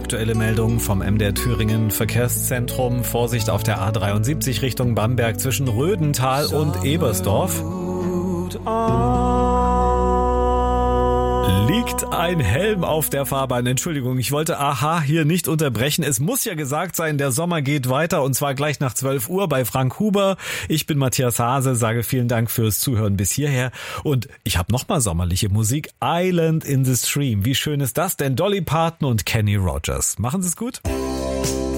aktuelle Meldung vom MDR Thüringen Verkehrszentrum. Vorsicht auf der A73 Richtung Bamberg zwischen Rödental und Ebersdorf. Liegt ein Helm auf der Fahrbahn. Entschuldigung, ich wollte AHA hier nicht unterbrechen. Es muss ja gesagt sein, der Sommer geht weiter und zwar gleich nach 12 Uhr bei Frank Huber. Ich bin Matthias Hase, sage vielen Dank fürs Zuhören bis hierher. Und ich habe nochmal sommerliche Musik. Island in the Stream. Wie schön ist das denn? Dolly Parton und Kenny Rogers. Machen Sie es gut.